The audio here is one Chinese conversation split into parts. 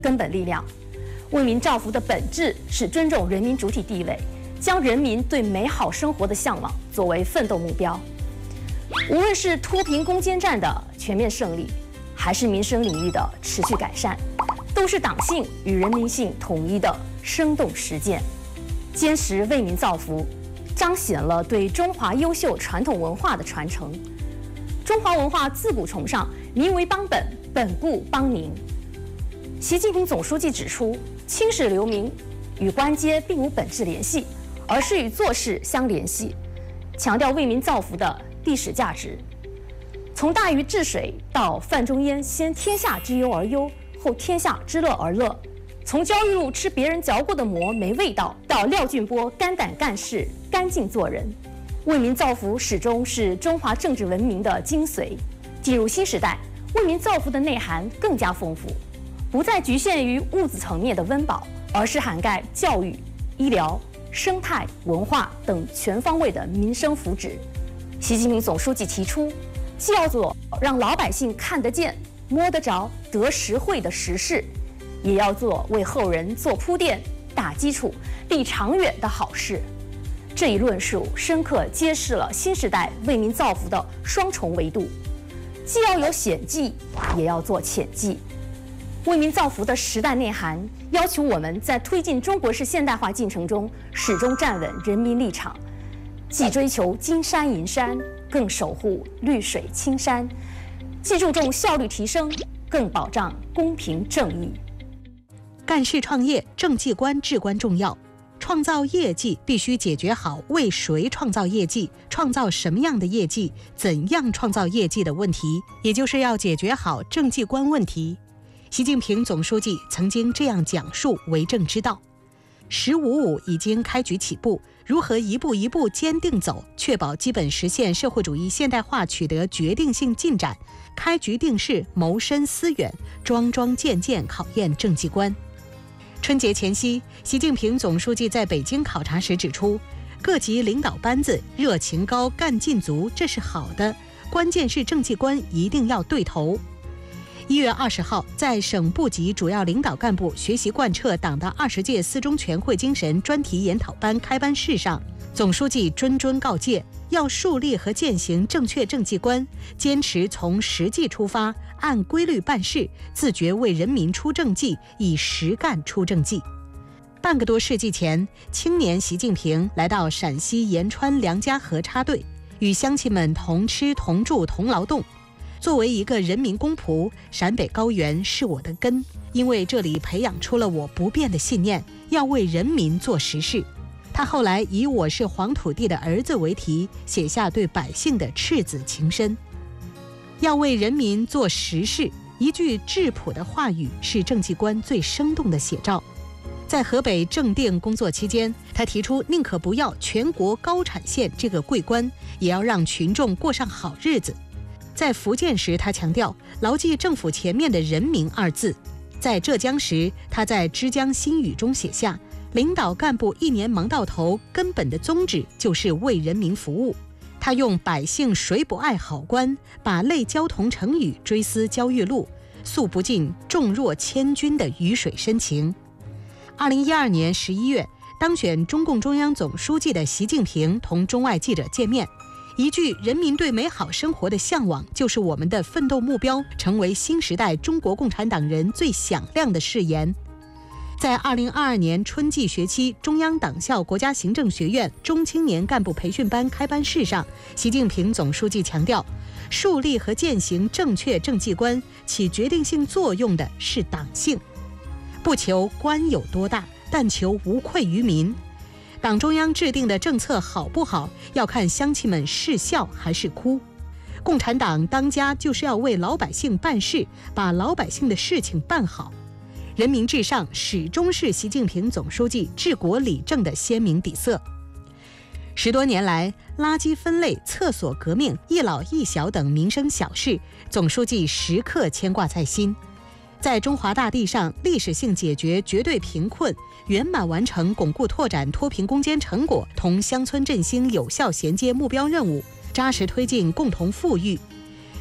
根本力量。为民造福的本质是尊重人民主体地位，将人民对美好生活的向往作为奋斗目标。无论是脱贫攻坚战的全面胜利，还是民生领域的持续改善，都是党性与人民性统一的生动实践。坚持为民造福，彰显了对中华优秀传统文化的传承。中华文化自古崇尚民为邦本，本固邦宁。习近平总书记指出，青史留名与官阶并无本质联系，而是与做事相联系，强调为民造福的历史价值。从大禹治水到范仲淹先天下之忧而忧，后天下之乐而乐；从焦裕禄吃别人嚼过的馍没味道，到廖俊波肝胆干事干净做人，为民造福始终是中华政治文明的精髓。进入新时代，为民造福的内涵更加丰富，不再局限于物质层面的温饱，而是涵盖教育、医疗、生态、文化等全方位的民生福祉。习近平总书记提出，既要做让老百姓看得见、摸得着、得实惠的实事，也要做为后人做铺垫、打基础、立长远的好事。这一论述深刻揭示了新时代为民造福的双重维度，既要有显技，也要做潜技。为民造福的时代内涵要求我们在推进中国式现代化进程中始终站稳人民立场，既追求金山银山，更守护绿水青山；既注重效率提升，更保障公平正义。 干事创业，政绩观至关重要。创造业绩必须解决好为谁创造业绩、创造什么样的业绩、怎样创造业绩的问题，也就是要解决好政绩观问题。习近平总书记曾经这样讲述为政之道：“15+5已经开局起步，如何一步一步坚定走，确保基本实现社会主义现代化取得决定性进展，开局定势，谋深思远，桩桩件件考验政绩观。”春节前夕，习近平总书记在北京考察时指出，各级领导班子热情高、干劲足，这是好的，关键是政绩观一定要对头。1月20号，在省部级主要领导干部学习贯彻党的20届四中全会精神专题研讨班开班式上，总书记谆告诫，要树立和践行正确政绩观，坚持从实际出发，按规律办事，自觉为人民出政绩，以实干出政绩。半个多世纪前，青年习近平来到陕西延川梁家河插队，与乡亲们同吃同住同劳动。作为一个人民公仆，陕北高原是我的根，因为这里培养出了我不变的信念，要为人民做实事。他后来以我是黄土地的儿子为题，写下对百姓的赤子情深。要为人民做实事，一句质朴的话语是政绩观最生动的写照。在河北正定工作期间，他提出宁可不要全国高产县这个桂冠，也要让群众过上好日子。在福建时，他强调牢记政府前面的人民二字。在浙江时，他在《之江新语》中写下，领导干部一年忙到头，根本的宗旨就是为人民服务。他用百姓谁不爱好官，把类交同成语追思焦裕禄，诉不尽重若千钧的鱼水深情。2012年11月，当选中共中央总书记的习近平同中外记者见面，一句人民对美好生活的向往就是我们的奋斗目标，成为新时代中国共产党人最响亮的誓言。在2022年春季学期中央党校国家行政学院中青年干部培训班开班式上，习近平总书记强调，树立和践行正确政绩观，起决定性作用的是党性，不求官有多大，但求无愧于民。党中央制定的政策好不好，要看乡亲们是笑还是哭。共产党当家就是要为老百姓办事，把老百姓的事情办好。人民至上始终是习近平总书记治国理政的鲜明底色。10多年来，垃圾分类、厕所革命、一老一小等民生小事，总书记时刻牵挂在心。在中华大地上历史性解决绝对贫困，圆满完成巩固拓展脱贫攻坚成果同乡村振兴有效衔接目标任务，扎实推进共同富裕。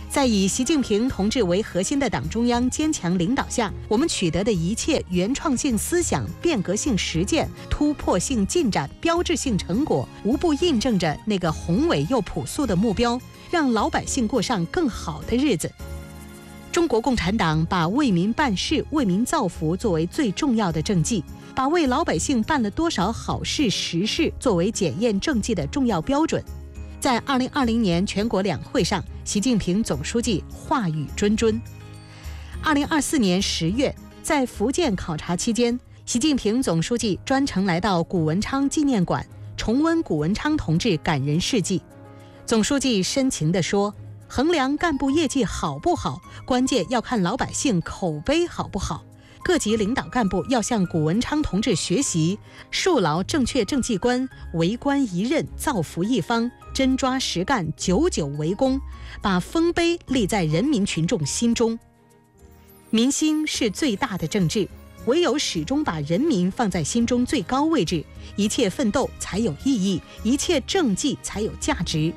在以习近平同志为核心的党中央坚强领导下，我们取得的一切原创性思想、变革性实践、突破性进展、标志性成果，无不印证着那个宏伟又朴素的目标，让老百姓过上更好的日子。中国共产党把为民办事、为民造福作为最重要的政绩，把为老百姓办了多少好事实事作为检验政绩的重要标准。在2020年全国两会上，习近平总书记话语谆谆。2024年10月，在福建考察期间，习近平总书记专程来到古文昌纪念馆，重温古文昌同志感人事迹。总书记深情地说，衡量干部业绩好不好，关键要看老百姓口碑好不好。各级领导干部要向古文昌同志学习，树牢正确政绩观，为官一任，造福一方，真抓实干，久久为功，把丰碑立在人民群众心中。民心是最大的政治，唯有始终把人民放在心中最高位置，一切奋斗才有意义，一切政绩才有价值。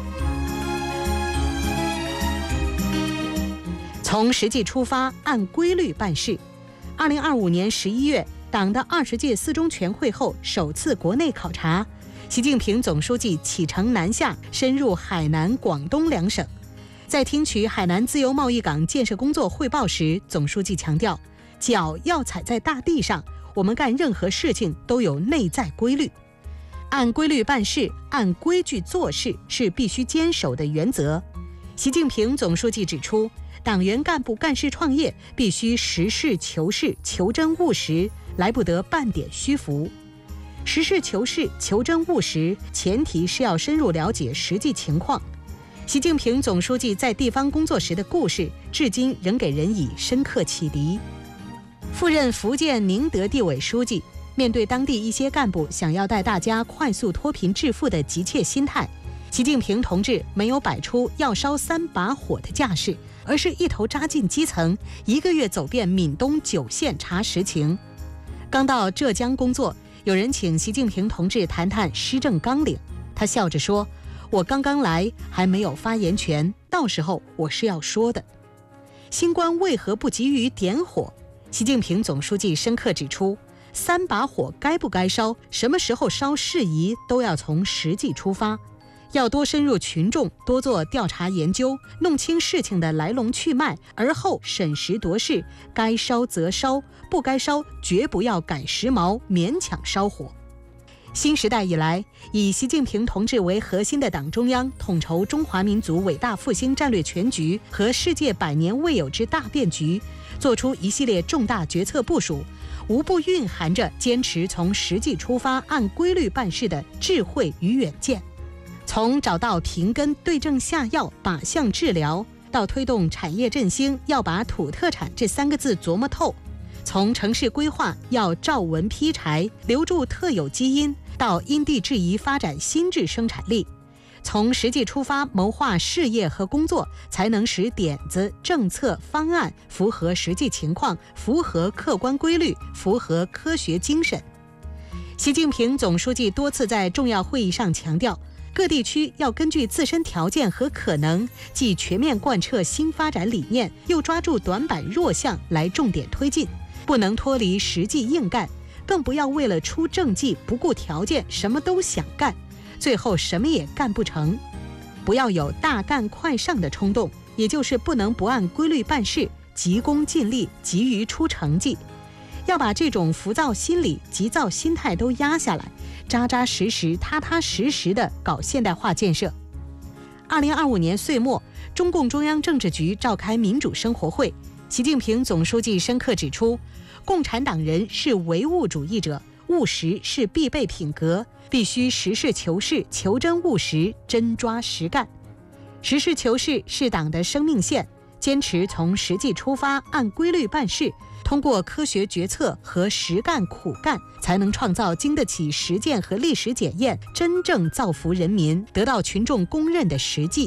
从实际出发，按规律办事。2025年11月，党的20届四中全会后首次国内考察，习近平总书记启程南下，深入海南、广东两省。在听取海南自由贸易港建设工作汇报时，总书记强调，脚要踩在大地上，我们干任何事情都有内在规律。按规律办事，按规矩做事是必须坚守的原则。习近平总书记指出，党员干部干事创业必须实事求是、求真务实，来不得半点虚浮。实事求是、求真务实，前提是要深入了解实际情况。习近平总书记在地方工作时的故事，至今仍给人以深刻启迪。赴任福建宁德地委书记，面对当地一些干部想要带大家快速脱贫致富的急切心态，习近平同志没有摆出要烧3把火的架势，而是一头扎进基层，1个月走遍闽东9县查实情。刚到浙江工作，有人请习近平同志谈谈施政纲领，他笑着说，我刚刚来，还没有发言权，到时候我是要说的。新官为何不急于点火？习近平总书记深刻指出，3把火该不该烧，什么时候烧适宜，都要从实际出发，要多深入群众，多做调查研究，弄清事情的来龙去脉，而后审时度势，该烧则烧，不该烧绝不要赶时髦，勉强烧火。新时代以来，以习近平同志为核心的党中央统筹中华民族伟大复兴战略全局和世界100年未有之大变局，做出一系列重大决策部署，无不蕴含着坚持从实际出发、按规律办事的智慧与远见。从找到贫根、对症下药、靶向治疗，到推动产业振兴，要把土特产这3个字琢磨透；从城市规划要照文批柴，留住特有基因，到因地制宜发展新质生产力。从实际出发谋划事业和工作，才能使点子、政策、方案符合实际情况，符合客观规律，符合科学精神。习近平总书记多次在重要会议上强调，各地区要根据自身条件和可能，既全面贯彻新发展理念，又抓住短板弱项来重点推进，不能脱离实际硬干，更不要为了出政绩不顾条件，什么都想干，最后什么也干不成。不要有大干快上的冲动，也就是不能不按规律办事，急功近利，急于出成绩。要把这种浮躁心理、急躁心态都压下来，扎扎实实、踏踏实实地搞现代化建设。2025年岁末，中共中央政治局召开民主生活会，习近平总书记深刻指出，共产党人是唯物主义者，务实是必备品格，必须实事求是、求真务实、真抓实干。实事求是是党的生命线，坚持从实际出发，按规律办事，通过科学决策和实干苦干，才能创造经得起实践和历史检验，真正造福人民，得到群众公认的实际。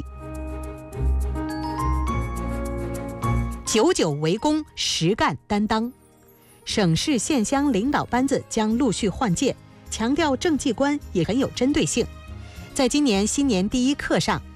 久久为功，实干担当。省市县乡领导班子将陆续换届，强调政绩观也很有针对性。在今年新年第一课上，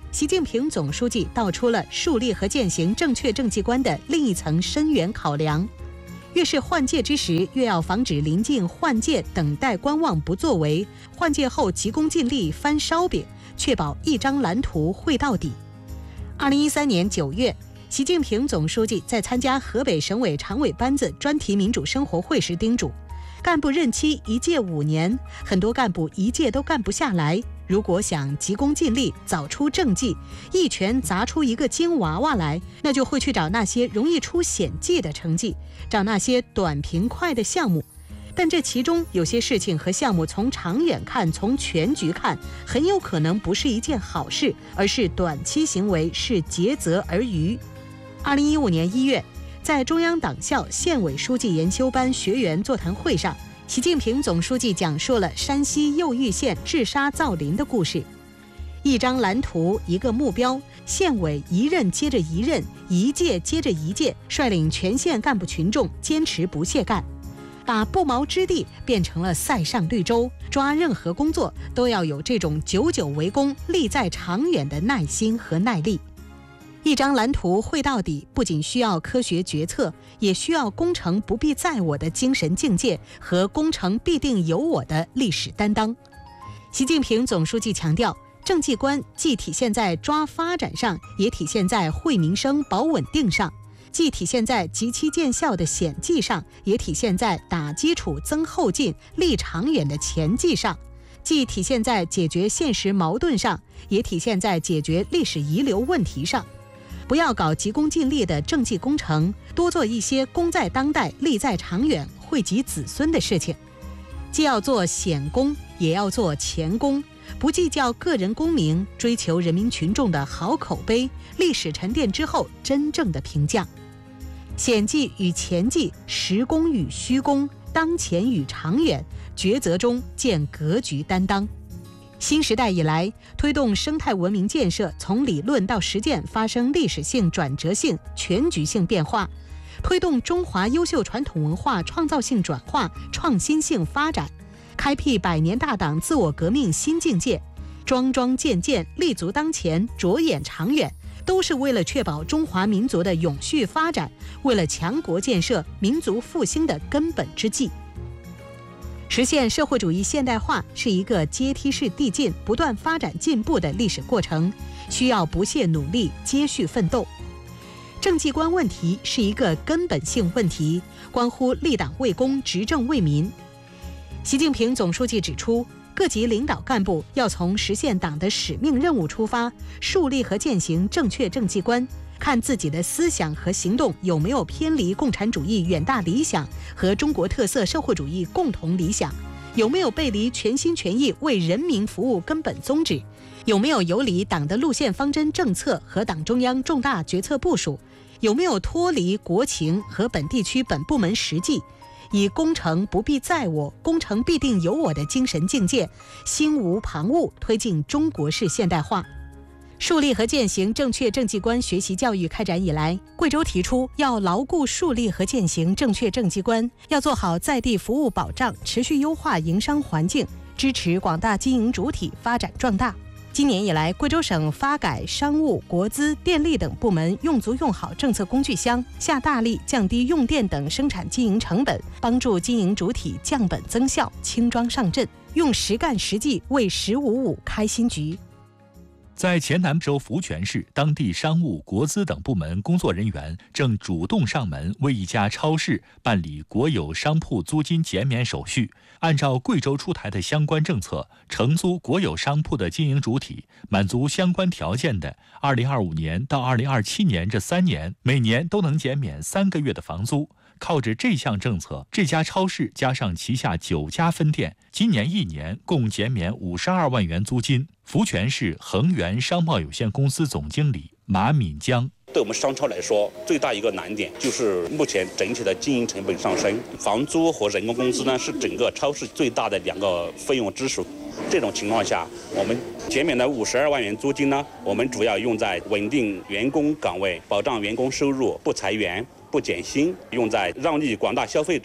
习近平总书记道出了树立和践行正确政绩观的另一层深远考量。越是换届之时，越要防止临近换届等待观望不作为，换届后急功近利翻烧饼，确保一张蓝图绘到底。2013年9月，习近平总书记在参加河北省委常委班子专题民主生活会时叮嘱，干部任期一届5年，很多干部一届都干不下来。如果想急功近利，早出政绩，一拳砸出一个金娃娃来，那就会去找那些容易出险迹的成绩，找那些短平快的项目。但这其中有些事情和项目从长远看，从全局看，很有可能不是一件好事，而是短期行为，是竭泽而渔。2015年1月，在中央党校县委书记研修班学员座谈会上，习近平总书记讲述了山西右玉县治沙造林的故事。一张蓝图，一个目标，县委一任接着一任，一届接着一届，率领全县干部群众坚持不懈干，把不毛之地变成了塞上绿洲。抓任何工作都要有这种久久为功、利在长远的耐心和耐力。一张蓝图绘到底，不仅需要科学决策，也需要功成不必在我的精神境界和功成必定有我的历史担当。习近平总书记强调，政绩观既体现在抓发展上，也体现在惠民生、保稳定上；既体现在急期见效的险计上，也体现在打基础、增后劲、立长远的前计上；既体现在解决现实矛盾上，也体现在解决历史遗留问题上。不要搞急功近利的政绩工程，多做一些功在当代、利在长远、惠及子孙的事情。既要做显功，也要做前功，不计较个人功名，追求人民群众的好口碑，历史沉淀之后真正的评价。险计与前计，实功与虚功，当前与长远，抉择中见格局担当。新时代以来，推动生态文明建设从理论到实践发生历史性、转折性、全局性变化，推动中华优秀传统文化创造性转化、创新性发展，开辟100年大党自我革命新境界，桩桩件件立足当前，着眼长远，都是为了确保中华民族的永续发展，为了强国建设、民族复兴的根本之计。实现社会主义现代化是一个阶梯式递进、不断发展进步的历史过程，需要不懈努力、接续奋斗。政绩观问题是一个根本性问题，关乎立党为公、执政为民。习近平总书记指出，各级领导干部要从实现党的使命任务出发，树立和践行正确政绩观，看自己的思想和行动有没有偏离共产主义远大理想和中国特色社会主义共同理想，有没有背离全心全意为人民服务根本宗旨，有没有游离党的路线方针政策和党中央重大决策部署，有没有脱离国情和本地区本部门实际，以功成不必在我、功成必定有我的精神境界，心无旁骛推进中国式现代化。树立和践行正确政绩观学习教育开展以来，贵州提出要牢固树立和践行正确政绩观，要做好在地服务保障，持续优化营商环境，支持广大经营主体发展壮大。今年以来，贵州省发改、商务、国资、电力等部门用足用好政策工具箱，下大力降低用电等生产经营成本，帮助经营主体降本增效、轻装上阵，用实干实际为“1055”开新局。 在黔南州福泉市，当地商务、国资等部门工作人员正主动上门为一家超市办理国有商铺租金减免手续。按照贵州出台的相关政策，承租国有商铺的经营主体满足相关条件的，2025年到2027年这3年，每年都能减免3个月的房租。靠着这项政策，这家超市加上旗下9家分店，今年1年共减免52万元租金。福泉市恒源商贸有限公司总经理马敏江： 对我们商超来说，最大一个难点就是目前整体的经营成本上升，房租和人工工资呢是整个超市最大的2个费用支出。这种情况下，我们减免的52万元租金呢，我们主要用在稳定员工岗位、保障员工收入、不裁员、不减薪，用在让利广大消费者。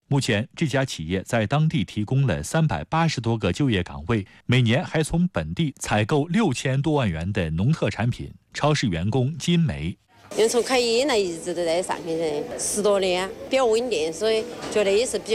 目前，这家企业在当地提供了380多个就业岗位，每年还从本地采购6000多万元的农特产品。超市员工金梅。 因为从开业以来一直都在上面的10多年，比较稳定，所以觉得也是比较